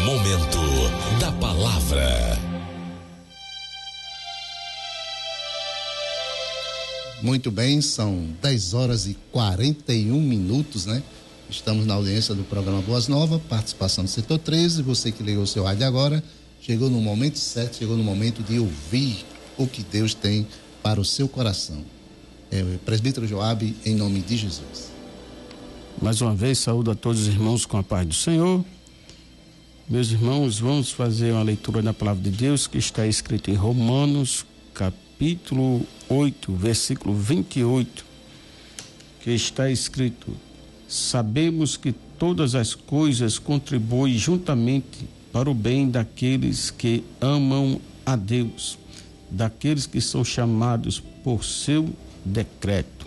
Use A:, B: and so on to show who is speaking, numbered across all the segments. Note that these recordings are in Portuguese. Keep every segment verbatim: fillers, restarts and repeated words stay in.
A: Momento da Palavra.
B: Muito bem, são dez horas e quarenta e um minutos, né? Estamos na audiência do programa Boas Novas, participação do setor treze. Você que ligou o seu rádio agora, chegou no momento certo, chegou no momento de ouvir o que Deus tem para o seu coração. É, Presbítero Joabe, em nome de Jesus.
C: Mais uma vez, saúdo a todos os irmãos com a paz do Senhor. Meus irmãos, vamos fazer uma leitura da palavra de Deus que está escrita em Romanos, capítulo oito, versículo vinte e oito, que está escrito: sabemos que todas as coisas contribuem juntamente para o bem daqueles que amam a Deus, daqueles que são chamados por seu decreto.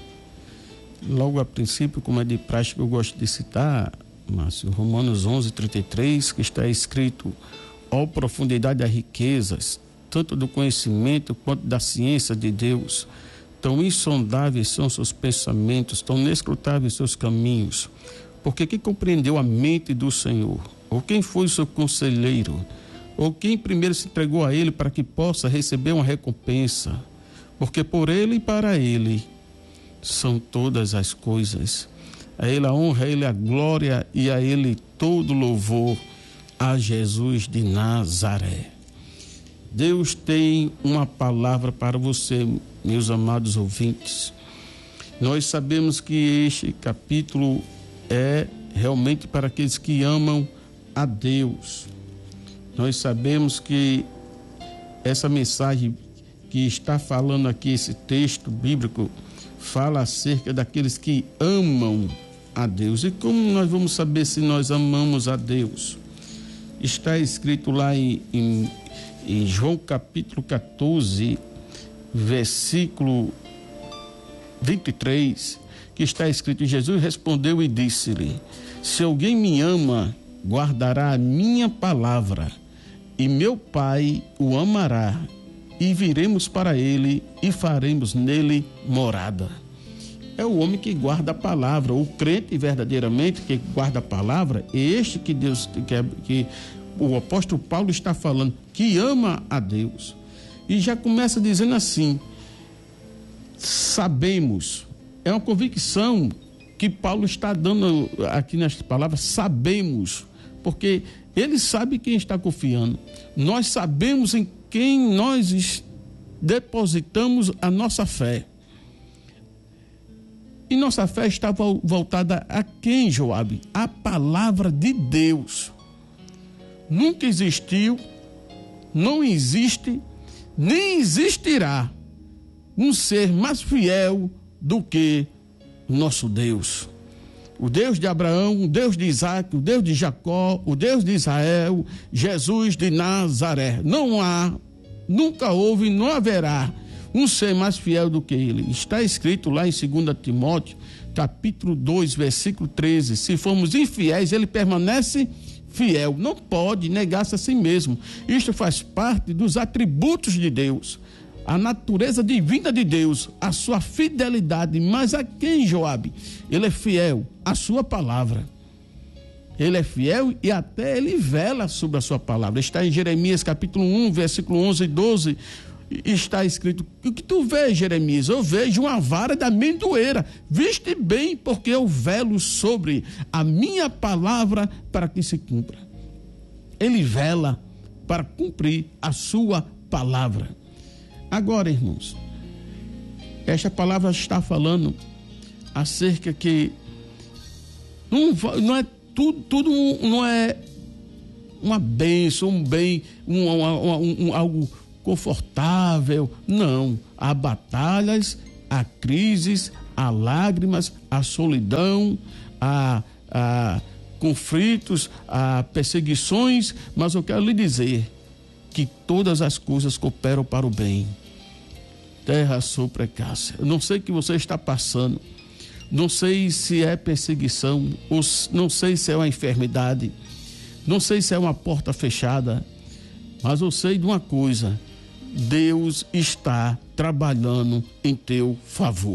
C: Logo a princípio, como é de prática, eu gosto de citar, Márcio, Romanos onze, trinta e três, que está escrito: ó profundidade das riquezas, tanto do conhecimento quanto da ciência de Deus, tão insondáveis são seus pensamentos, tão inescrutáveis seus caminhos. Porque quem compreendeu a mente do Senhor? Ou quem foi seu conselheiro? Ou quem primeiro se entregou a ele para que possa receber uma recompensa? Porque por ele e para ele são todas as coisas. A ele a honra, a ele a glória e a ele todo louvor, a Jesus de Nazaré. Deus tem uma palavra para você, meus amados ouvintes. Nós sabemos que este capítulo é realmente para aqueles que amam a Deus. Nós sabemos que essa mensagem que está falando aqui, esse texto bíblico, fala acerca daqueles que amam a Deus. E como nós vamos saber se nós amamos a Deus? Está escrito lá em, em, em João capítulo quatorze, versículo vinte e três, que está escrito: Jesus respondeu e disse-lhe: se alguém me ama, guardará a minha palavra, e meu Pai o amará, e viremos para ele e faremos nele morada. É o homem que guarda a palavra, o crente verdadeiramente que guarda a palavra, é este que Deus que, que o apóstolo Paulo está falando, que ama a Deus. E já começa dizendo assim: sabemos, é uma convicção que Paulo está dando aqui nesta palavra, sabemos, porque ele sabe quem está confiando. Nós sabemos em quem nós depositamos a nossa fé. E nossa fé está voltada a quem, Joabe? A palavra de Deus. Nunca existiu, não existe, nem existirá um ser mais fiel do que o nosso Deus. O Deus de Abraão, o Deus de Isaac, o Deus de Jacó, o Deus de Israel, Jesus de Nazaré. Não há, nunca houve, não haverá um ser mais fiel do que ele. Está escrito lá em dois Timóteo, capítulo dois, versículo treze: se formos infiéis, ele permanece fiel, não pode negar-se a si mesmo. Isto faz parte dos atributos de Deus, a natureza divina de Deus, a sua fidelidade. Mas a quem, Joabe? Ele é fiel à sua palavra. Ele é fiel e até ele vela sobre a sua palavra. Está em Jeremias capítulo um, versículo onze e doze. Está escrito: o que tu vês, Jeremias? Eu vejo uma vara da amendoeira. Viste bem, porque eu velo sobre a minha palavra para que se cumpra. Ele vela para cumprir a sua palavra. Agora, irmãos, esta palavra está falando acerca que não, não é tudo, tudo não é uma bênção, um bem, um, um, um, um, algo confortável. Não, há batalhas, há crises, há lágrimas, há solidão, há, há conflitos, há perseguições, mas eu quero lhe dizer que todas as coisas cooperam para o bem. Terra sobre Cássia. Eu não sei o que você está passando, não sei se é perseguição, ou não sei se é uma enfermidade, não sei se é uma porta fechada, mas eu sei de uma coisa: Deus está trabalhando em teu favor.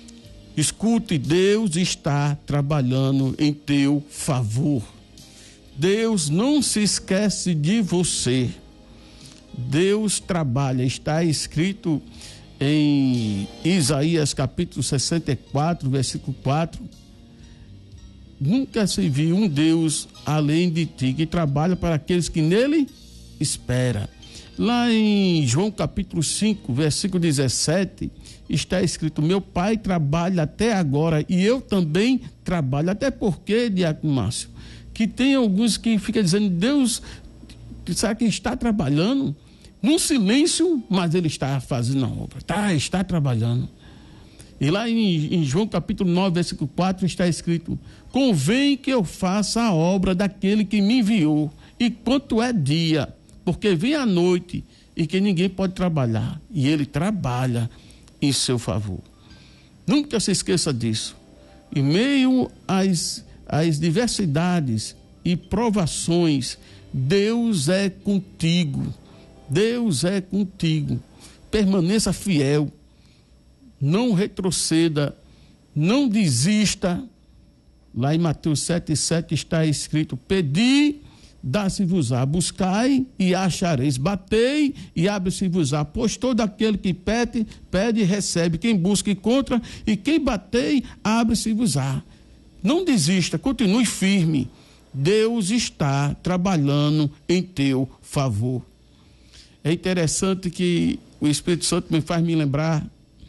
C: Escute, Deus está trabalhando em teu favor. Deus não se esquece de você. Deus trabalha, está escrito em Isaías capítulo sessenta e quatro, versículo quatro. Nunca se viu um Deus além de ti, que trabalha para aqueles que nele esperam. Lá em João capítulo cinco, versículo dezessete, está escrito: meu pai trabalha até agora e eu também trabalho. Até porque, Diácono Márcio, que tem alguns que ficam dizendo: Deus, será que está trabalhando? Num silêncio, mas ele está fazendo a obra, tá, está trabalhando. E lá em, em João capítulo nove, versículo quatro, está escrito: convém que eu faça a obra daquele que me enviou, e quanto é dia, porque vem a noite e que ninguém pode trabalhar, e ele trabalha em seu favor. Nunca se esqueça disso. Em meio às, às diversidades e provações, Deus é contigo. Deus é contigo. Permaneça fiel. Não retroceda. Não desista. Lá em Mateus sete, sete está escrito: pedi, dá-se-vos-á, buscai e achareis, batei e abre-se-vos-á, pois todo aquele que pede, pede e recebe, quem busca encontra, e quem batei, abre-se-vos-á. Não desista, continue firme. Deus está trabalhando em teu favor. É interessante que o Espírito Santo me faz me lembrar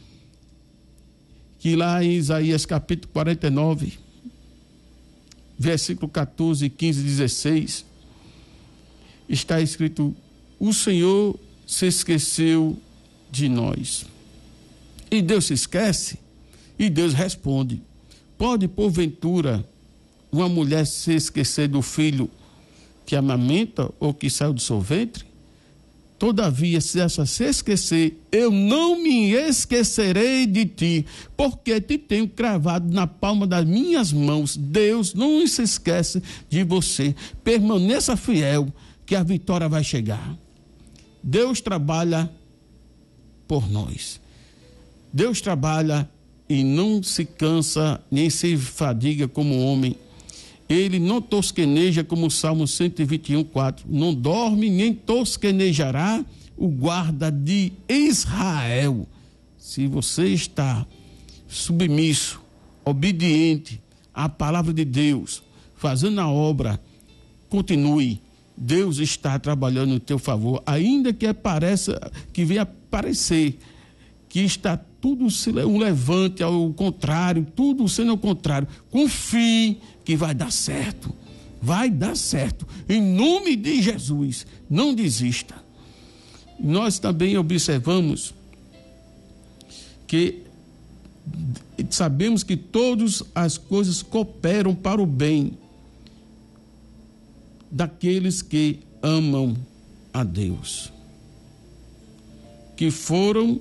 C: que lá em Isaías capítulo quarenta e nove, versículo catorze, quinze e dezesseis, está escrito: o Senhor se esqueceu de nós. E Deus se esquece, e Deus responde: pode porventura uma mulher se esquecer do filho que amamenta ou que saiu do seu ventre? Todavia, se essa se esquecer, eu não me esquecerei de ti, porque te tenho cravado na palma das minhas mãos. Deus não se esquece de você. Permaneça fiel, que a vitória vai chegar. Deus trabalha por nós. Deus trabalha e não se cansa, nem se fadiga como homem. Ele não tosqueneja, como o Salmo cento e vinte e um, quatro. Não dorme, nem tosquenejará o guarda de Israel. Se você está submisso, obediente à palavra de Deus, fazendo a obra, continue. Deus está trabalhando em teu favor, ainda que pareça, que venha parecer que está tudo um levante ao contrário, tudo sendo ao contrário. Confie que vai dar certo, vai dar certo, em nome de Jesus. Não desista. Nós também observamos que sabemos que todas as coisas cooperam para o bem daqueles que amam a Deus, que foram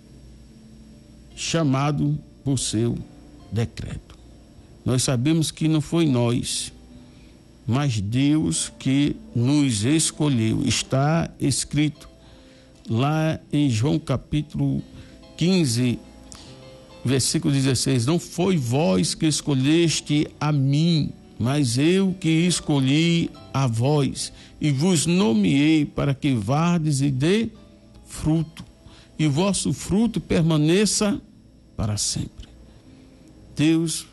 C: chamados por seu decreto. Nós sabemos que não foi nós, mas Deus que nos escolheu. Está escrito lá em João capítulo quinze, versículo dezesseis: não foi vós que escolheste a mim, mas eu que escolhi a vós, e vos nomeei para que vardes e dê fruto, e vosso fruto permaneça para sempre. Deus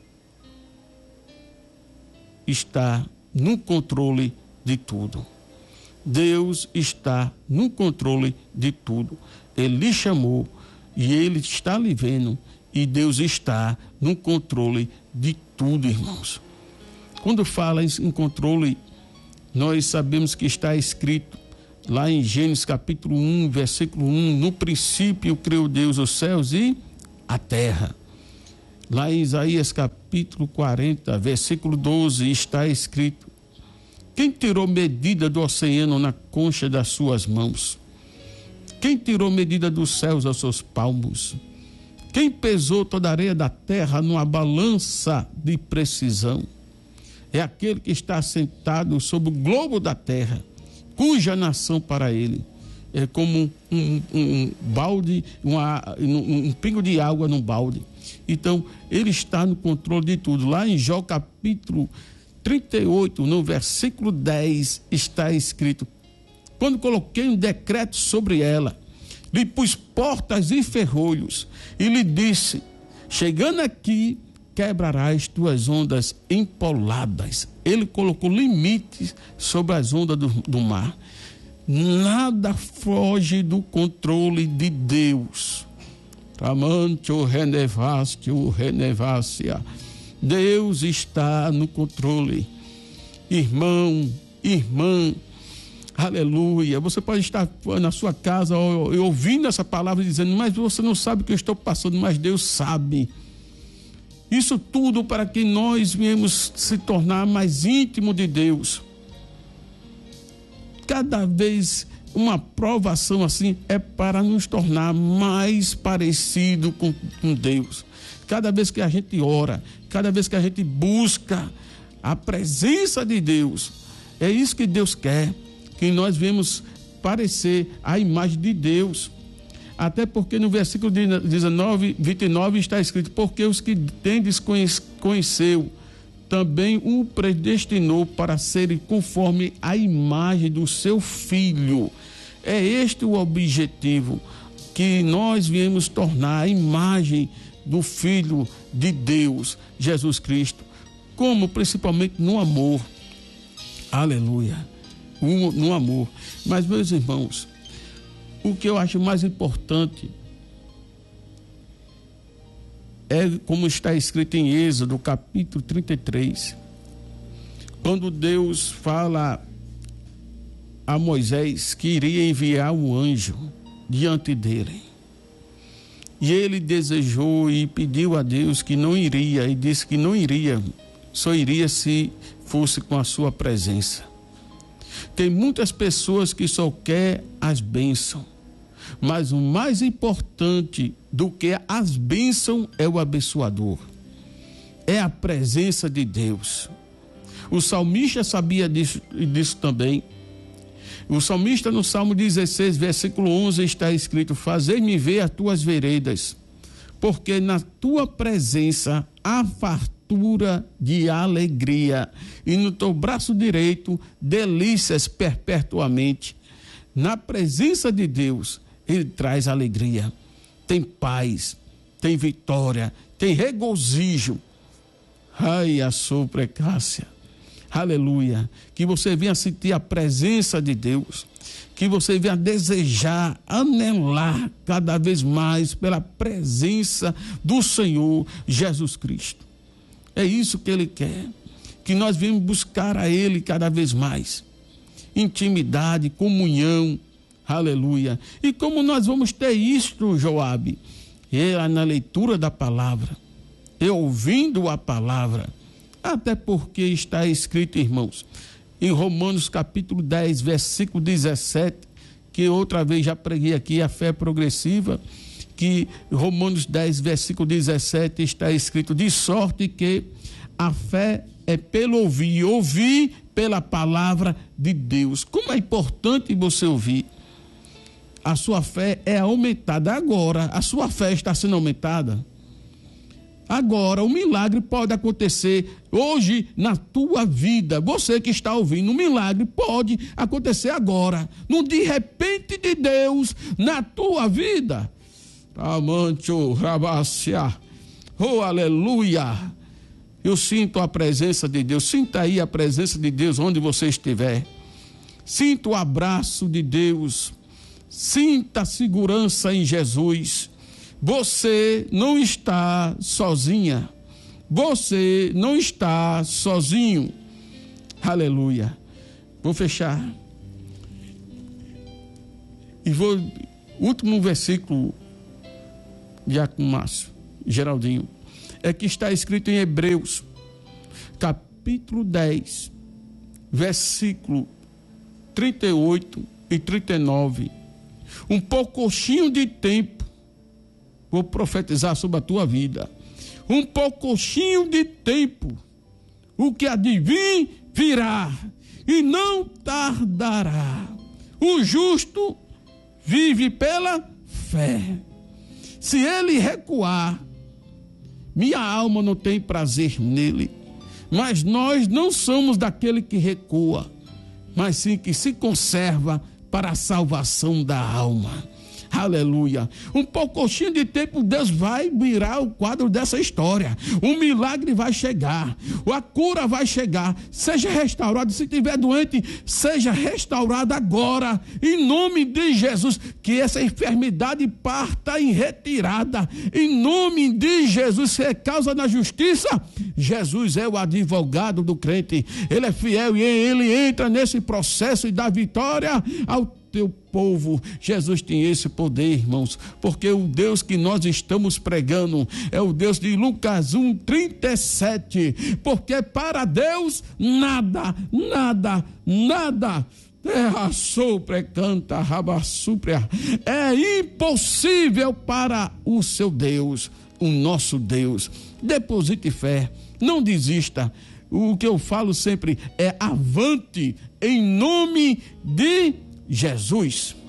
C: está no controle de tudo. Deus está no controle de tudo. Ele lhe chamou e ele está lhe vendo, e Deus está no controle de tudo, irmãos. Quando fala em controle, nós sabemos que está escrito lá em Gênesis capítulo um, versículo um: no princípio criou Deus os céus e a terra. Lá em Isaías capítulo quarenta, versículo doze, está escrito: quem tirou medida do oceano na concha das suas mãos? Quem tirou medida dos céus aos seus palmos? Quem pesou toda a areia da terra numa balança de precisão? É aquele que está sentado sobre o globo da terra, cuja nação para ele é como um, um, um balde, uma, um, um pingo de água num balde. Então, ele está no controle de tudo. Lá em Jó capítulo trinta e oito, no versículo dez, está escrito: quando coloquei um decreto sobre ela, lhe pus portas e ferrolhos, e lhe disse: chegando aqui, quebrarás tuas ondas empoladas. Ele colocou limites sobre as ondas do, do mar. Nada foge do controle de Deus. Tramantio renevastio renevácia. Deus está no controle. Irmão, irmã, aleluia. Você pode estar na sua casa ouvindo essa palavra dizendo: mas você não sabe o que eu estou passando, mas Deus sabe. Isso tudo para que nós viemos se tornar mais íntimo de Deus. Cada vez uma provação assim é para nos tornar mais parecido com, com Deus. Cada vez que a gente ora, cada vez que a gente busca a presença de Deus, é isso que Deus quer, que nós venhamos parecer a imagem de Deus. Até porque no versículo dezenove, vinte e nove está escrito: porque os que tendes conheceu, também o predestinou para serem conforme a imagem do seu Filho. É este o objetivo, que nós viemos tornar a imagem do Filho de Deus, Jesus Cristo, como principalmente no amor. Aleluia, no amor. Mas, meus irmãos, o que eu acho mais importante é como está escrito em Êxodo, capítulo trinta e três, quando Deus fala a Moisés que iria enviar um anjo diante dele. E ele desejou e pediu a Deus que não iria, e disse que não iria, só iria se fosse com a sua presença. Tem muitas pessoas que só querem as bênçãos, mas o mais importante do que as bênçãos é o abençoador, é a presença de Deus. O salmista sabia disso, disso também. O salmista no Salmo dezesseis, versículo onze, está escrito: fazei-me ver as tuas veredas, porque na tua presença há fartura de alegria, e no teu braço direito delícias perpetuamente. Na presença de Deus, Ele traz alegria, tem paz, tem vitória, tem regozijo. Ai, a sua precácia. Aleluia. Que você venha sentir a presença de Deus, que você venha desejar, anelar cada vez mais pela presença do Senhor Jesus Cristo. É isso que Ele quer, que nós venhamos buscar a Ele cada vez mais. Intimidade, comunhão. Aleluia. E como nós vamos ter isto, Joabe? É na leitura da palavra, é ouvindo a palavra. Até porque está escrito, irmãos, em Romanos capítulo dez, versículo dezessete, que outra vez já preguei aqui, a fé progressiva, que Romanos dez, versículo dezessete, está escrito: de sorte que a fé é pelo ouvir, e ouvir pela palavra de Deus. Como é importante você ouvir. A sua fé é aumentada agora. A sua fé está sendo aumentada agora. O milagre pode acontecer hoje na tua vida. Você que está ouvindo, o milagre pode acontecer agora, no de repente de Deus na tua vida. Amantio rabácia. Oh, aleluia. Eu sinto a presença de Deus. Sinta aí a presença de Deus onde você estiver. Sinta o abraço de Deus. Sinta a segurança em Jesus. Você não está sozinha. Você não está sozinho. Aleluia. Vou fechar. E vou... Último versículo, Diácono Márcio, Geraldinho, é que está escrito em Hebreus, capítulo dez, versículo trinta e oito e trinta e nove. Um pouquinho de tempo, vou profetizar sobre a tua vida. Um pouquinho de tempo, o que há de vir, virá, e não tardará. O justo vive pela fé. Se ele recuar, minha alma não tem prazer nele. Mas nós não somos daquele que recua, mas sim que se conserva para a salvação da alma. Aleluia. Um pouquinho de tempo Deus vai virar o quadro dessa história. Um milagre vai chegar. A cura vai chegar. Seja restaurado. Se estiver doente, seja restaurado agora. Em nome de Jesus. Que essa enfermidade parta em retirada. Em nome de Jesus. Se é causa da justiça, Jesus é o advogado do crente. Ele é fiel e ele entra nesse processo e dá vitória ao teu povo. Jesus tem esse poder, irmãos, porque o Deus que nós estamos pregando é o Deus de Lucas um, trinta e sete, porque para Deus nada, nada, nada terra sopra, canta, rabassúpria, é impossível para o seu Deus, o nosso Deus. Deposite fé, não desista. O que eu falo sempre é avante em nome de Jesus.